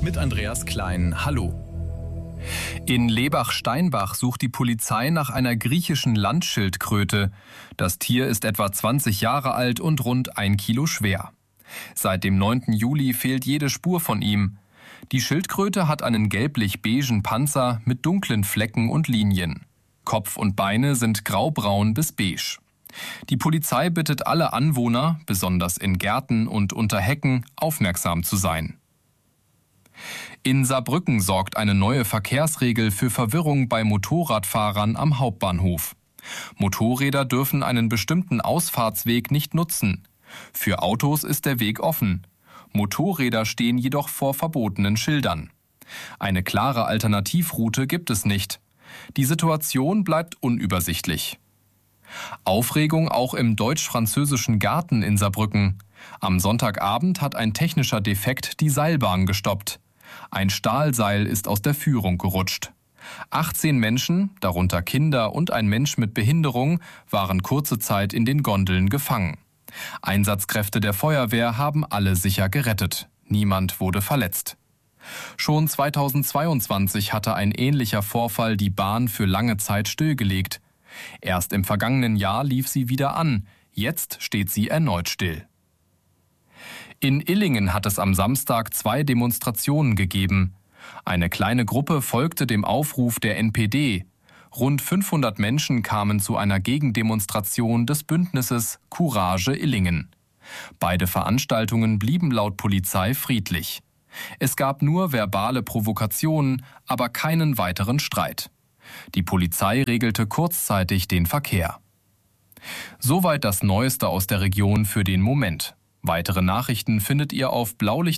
mit Andreas Klein. Hallo. In Lebach-Steinbach sucht die Polizei nach einer griechischen Landschildkröte. Das Tier ist etwa 20 Jahre alt und rund 1 Kilo schwer. Seit dem 9. Juli fehlt jede Spur von ihm. Die Schildkröte hat einen gelblich-beigen Panzer mit dunklen Flecken und Linien. Kopf und Beine sind graubraun bis beige. Die Polizei bittet alle Anwohner, besonders in Gärten und unter Hecken, aufmerksam zu sein. In Saarbrücken sorgt eine neue Verkehrsregel für Verwirrung bei Motorradfahrern am Hauptbahnhof. Motorräder dürfen einen bestimmten Ausfahrtsweg nicht nutzen. Für Autos ist der Weg offen. Motorräder stehen jedoch vor verbotenen Schildern. Eine klare Alternativroute gibt es nicht. Die Situation bleibt unübersichtlich. Aufregung auch im deutsch-französischen Garten in Saarbrücken. Am Sonntagabend hat ein technischer Defekt die Seilbahn gestoppt. Ein Stahlseil ist aus der Führung gerutscht. 18 Menschen, darunter Kinder und ein Mensch mit Behinderung, waren kurze Zeit in den Gondeln gefangen. Einsatzkräfte der Feuerwehr haben alle sicher gerettet. Niemand wurde verletzt. Schon 2022 hatte ein ähnlicher Vorfall die Bahn für lange Zeit stillgelegt. Erst im vergangenen Jahr lief sie wieder an. Jetzt steht sie erneut still. In Illingen hat es am Samstag 2 Demonstrationen gegeben. Eine kleine Gruppe folgte dem Aufruf der NPD. Rund 500 Menschen kamen zu einer Gegendemonstration des Bündnisses Courage Illingen. Beide Veranstaltungen blieben laut Polizei friedlich. Es gab nur verbale Provokationen, aber keinen weiteren Streit. Die Polizei regelte kurzzeitig den Verkehr. Soweit das Neueste aus der Region für den Moment. Weitere Nachrichten findet ihr auf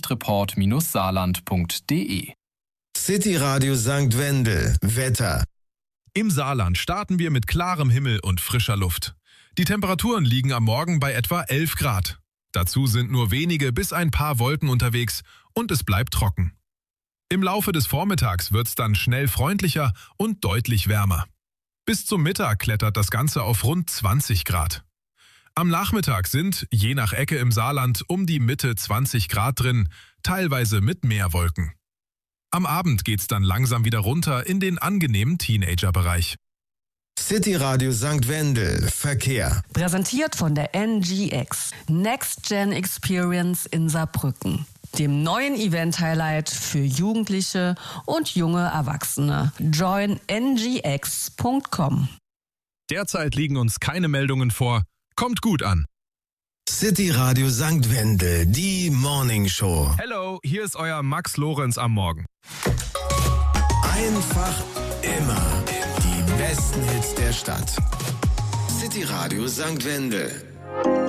blaulichtreport-saarland.de. City Radio St. Wendel. Wetter. Im Saarland starten wir mit klarem Himmel und frischer Luft. Die Temperaturen liegen am Morgen bei etwa 11 Grad. Dazu sind nur wenige bis ein paar Wolken unterwegs und es bleibt trocken. Im Laufe des Vormittags wird's dann schnell freundlicher und deutlich wärmer. Bis zum Mittag klettert das Ganze auf rund 20 Grad. Am Nachmittag sind, je nach Ecke im Saarland, um die Mitte 20 Grad drin, teilweise mit mehr Wolken. Am Abend geht's dann langsam wieder runter in den angenehmen Teenager-Bereich. City Radio St. Wendel. Verkehr. Präsentiert von der NGX. Next Gen Experience in Saarbrücken. Dem neuen Event-Highlight für Jugendliche und junge Erwachsene. Join ngx.com. Derzeit liegen uns keine Meldungen vor. Kommt gut an. City Radio St. Wendel, die Morning Show. Hello, hier ist euer Max Lorenz am Morgen. Einfach immer die besten Hits der Stadt. City Radio St. Wendel.